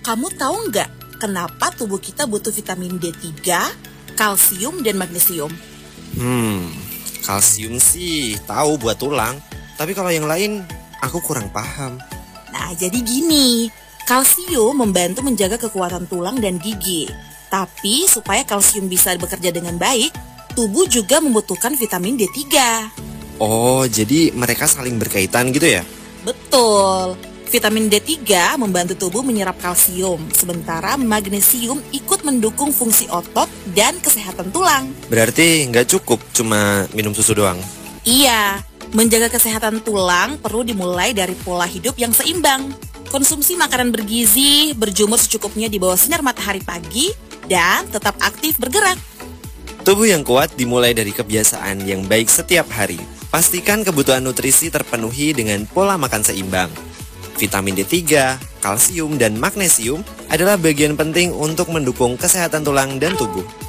Kamu tahu nggak kenapa tubuh kita butuh vitamin D3, kalsium, dan magnesium? Kalsium sih tahu buat tulang, tapi kalau yang lain aku kurang paham. Nah, jadi gini, kalsium membantu menjaga kekuatan tulang dan gigi. Tapi supaya kalsium bisa bekerja dengan baik, tubuh juga membutuhkan vitamin D3. Oh, jadi mereka saling berkaitan gitu ya? Betul. Vitamin D3 membantu tubuh menyerap kalsium, sementara magnesium ikut mendukung fungsi otot dan kesehatan tulang. Berarti nggak cukup cuma minum susu doang? Iya, menjaga kesehatan tulang perlu dimulai dari pola hidup yang seimbang. Konsumsi makanan bergizi, berjemur secukupnya di bawah sinar matahari pagi, dan tetap aktif bergerak. Tubuh yang kuat dimulai dari kebiasaan yang baik setiap hari. Pastikan kebutuhan nutrisi terpenuhi dengan pola makan seimbang. Vitamin D3, kalsium, dan magnesium adalah bagian penting untuk mendukung kesehatan tulang dan tubuh.